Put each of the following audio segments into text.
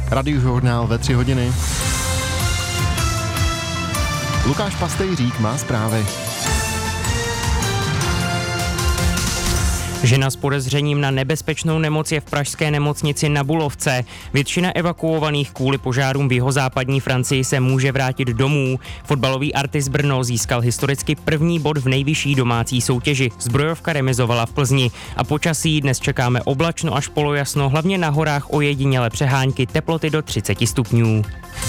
Radiožurnál ve 3 hodiny. Lukáš Pastejřík má zprávy. Žena s podezřením na nebezpečnou nemoc je v pražské nemocnici Na Bulovce. Většina evakuovaných kvůli požárům v jihozápadní Francii se může vrátit domů. Fotbalový Artis Brno získal historicky první bod v nejvyšší domácí soutěži. Zbrojovka remizovala v Plzni. A počasí dnes čekáme oblačno až polojasno, hlavně na horách ojedinělé přehánky, teploty do 30 stupňů.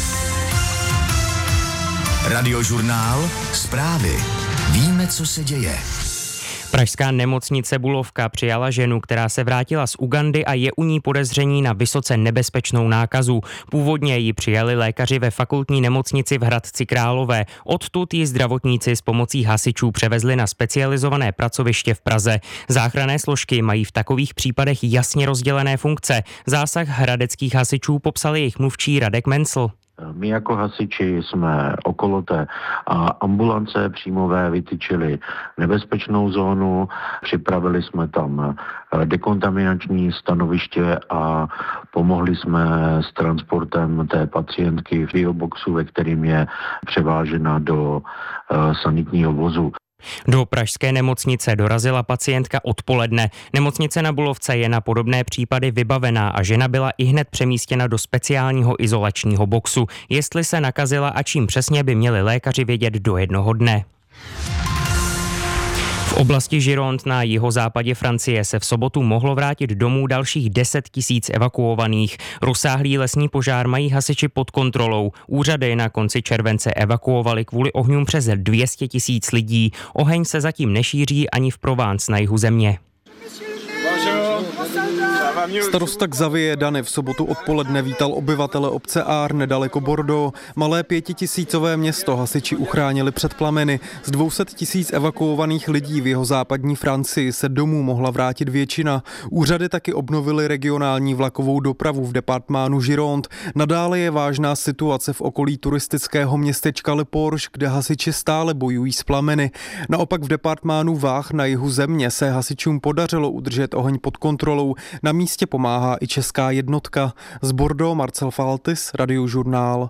Radiožurnál, zprávy. Víme, co se děje. Pražská nemocnice Bulovka přijala ženu, která se vrátila z Ugandy a je u ní podezření na vysoce nebezpečnou nákazu. Původně ji přijali lékaři ve fakultní nemocnici v Hradci Králové. Odtud ji zdravotníci s pomocí hasičů převezli na specializované pracoviště v Praze. Záchranné složky mají v takových případech jasně rozdělené funkce. Zásah hradeckých hasičů popsal jejich mluvčí Radek Mencl. My jako hasiči jsme okolo té ambulance příjmové vytyčili nebezpečnou zónu, připravili jsme tam dekontaminační stanoviště a pomohli jsme s transportem té pacientky v bioboxu, ve kterým je převážena do sanitního vozu. Do pražské nemocnice dorazila pacientka odpoledne. Nemocnice Na Bulovce je na podobné případy vybavená a žena byla ihned přemístěna do speciálního izolačního boxu. Jestli se nakazila a čím přesně, by měli lékaři vědět do jednoho dne. V oblasti Gironde na jihozápadě Francie se v sobotu mohlo vrátit domů dalších 10 000 evakuovaných. Rozsáhlý lesní požár mají hasiči pod kontrolou. Úřady na konci července evakuovali kvůli ohňům přes 200 000 lidí. Oheň se zatím nešíří ani v Provence na jihu země. Starosta Xavier Dany v sobotu odpoledne vítal obyvatele obce Ár nedaleko Bordeaux. Malé 5000ové město hasiči uchránili před plameny. Z 200 000 evakuovaných lidí v jihozápadní Francii se domů mohla vrátit většina. Úřady taky obnovily regionální vlakovou dopravu v departmánu Gironde. Nadále je vážná situace v okolí turistického městečka Le Porche, kde hasiči stále bojují s plameny. Naopak v departmánu Vách na jihu země se hasičům podařilo udržet oheň pod kontrolou. Na místě pomáhá i česká jednotka. Z Bordeaux Marcel Faltis, Radiožurnál.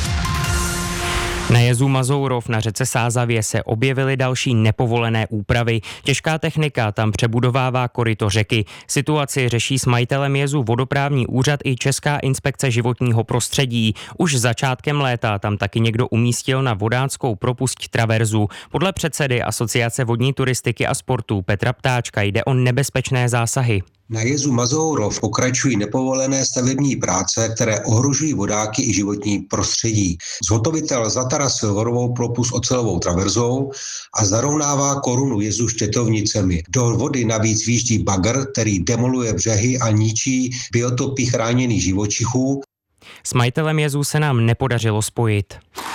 Na jezu Mazourov na řece Sázavě se objevily další nepovolené úpravy. Těžká technika tam přebudovává koryto řeky. Situaci řeší s majitelem jezu vodoprávní úřad i Česká inspekce životního prostředí. Už začátkem léta tam taky někdo umístil na vodáckou propusť traverzu. Podle předsedy Asociace vodní turistiky a sportu Petra Ptáčka jde o nebezpečné zásahy. Na jezu Mazourov pokračují nepovolené stavební práce, které ohrožují vodáky i životní prostředí. Zhotovitel zatarasil vorovou propust ocelovou traverzou a zarovnává korunu jezu štětovnicemi. Do vody navíc výjíždí bagr, který demoluje břehy a ničí biotopy chráněných živočichů. S majitelem jezu se nám nepodařilo spojit.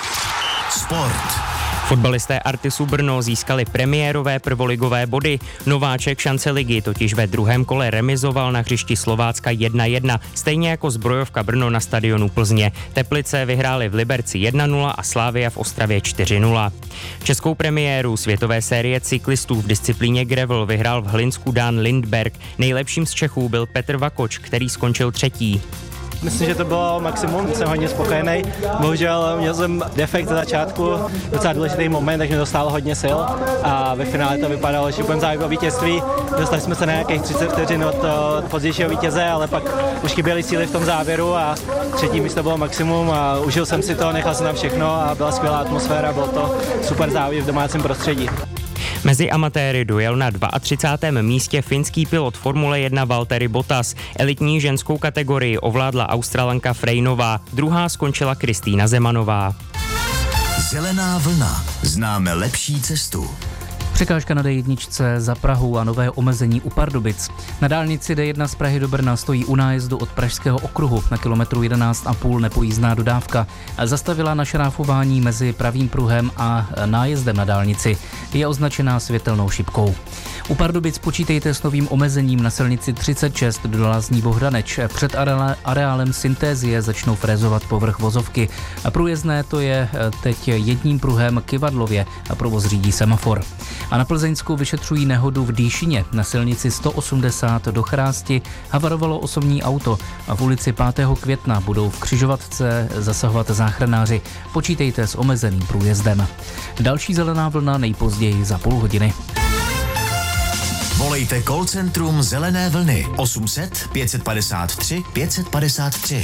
Sport. Fotbalisté Artisu Brno získali premiérové prvoligové body. Nováček šance ligy totiž ve druhém kole remizoval na hřišti Slovácka 1-1, stejně jako Zbrojovka Brno na stadionu Plzně. Teplice vyhráli v Liberci 1-0 a Slavia v Ostravě 4-0. Českou premiéru světové série cyklistů v disciplíně gravel vyhrál v Hlinsku Dan Lindberg. Nejlepším z Čechů byl Petr Vakoč, který skončil 3. Myslím, že to bylo maximum, jsem hodně spokojený. Bohužel měl jsem defekt za začátku, docela důležitý moment, takže mi to stálo hodně sil a ve finále to vypadalo, že budeme zájem o vítězství. Dostali jsme se na nějakých 30 vteřin od pozdějšího vítěze, ale pak už chyběly síly v tom závěru a 3. místo bylo maximum a užil jsem si to, nechal jsem tam všechno a byla skvělá atmosféra, bylo to super závod v domácím prostředí. Mezi amatéry dojel na 32. místě finský pilot Formule 1 Valtteri Bottas. Elitní ženskou kategorii ovládla Australanka Frejnová, druhá skončila Kristýna Zemanová. Zelená vlna. Známe lepší cestu. Překážka na D1 za Prahu a nové omezení u Pardubic. Na dálnici D1 z Prahy do Brna stojí u nájezdu od Pražského okruhu na kilometru 11,5 nepojízdná dodávka. Zastavila na šráfování mezi pravým pruhem a nájezdem na dálnici. Je označená světelnou šipkou. U Pardubic počítejte s novým omezením na silnici 36 do Lázní Bohdaneč. Před areálem Syntézie začnou frézovat povrch vozovky. Průjezdné to je teď jedním pruhem Kyvadlově a provoz řídí semafor. A na Plzeňsku vyšetřují nehodu v Dýšině. Na silnici 180 do Chrásti havarovalo osobní auto a v ulici 5. května budou v křižovatce zasahovat záchranáři. Počítejte s omezeným průjezdem. Další zelená vlna nejpozději za půl hodiny. Volejte call centrum Zelené vlny 800 553 553.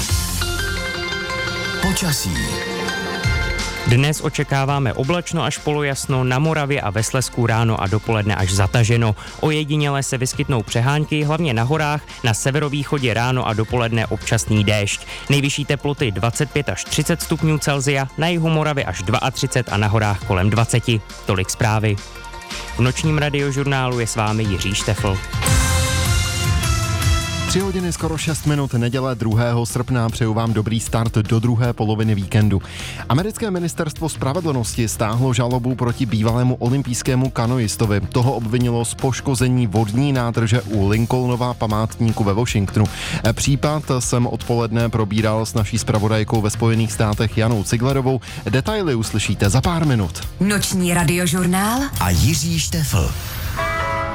Počasí. Dnes očekáváme oblačno až polojasno, na Moravě a ve Slezsku ráno a dopoledne až zataženo. Ojediněle se vyskytnou přehánky, hlavně na horách, na severovýchodě ráno a dopoledne občasný déšť. Nejvyšší teploty 25 až 30 stupňů Celsia, na jihu Moravy až 32 a na horách kolem 20. Tolik zprávy. V nočním radiožurnálu je s vámi Jiří Štefl. 3 hodiny skoro 6 minut, neděle 2. srpna, přeju vám dobrý start do druhé poloviny víkendu. Americké ministerstvo spravedlnosti stáhlo žalobu proti bývalému olympijskému kanoistovi. Toho obvinilo z poškození vodní nádrže u Lincolnova památníku ve Washingtonu. Případ jsem odpoledne probíral s naší zpravodajkou ve Spojených státech Janou Ciglerovou. Detaily uslyšíte za pár minut. Noční radiožurnál A Jiří Štefl.